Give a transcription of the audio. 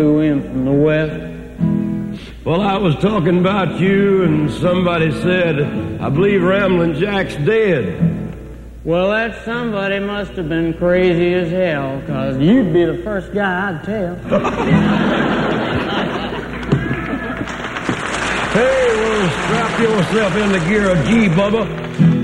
in from the west. Well, I was talking about you, and somebody said, I believe Ramblin' Jack's dead. Well, that somebody must have been crazy as hell, 'cause you'd be the first guy I'd tell. Hey, well, strap yourself in the gear of G, Bubba.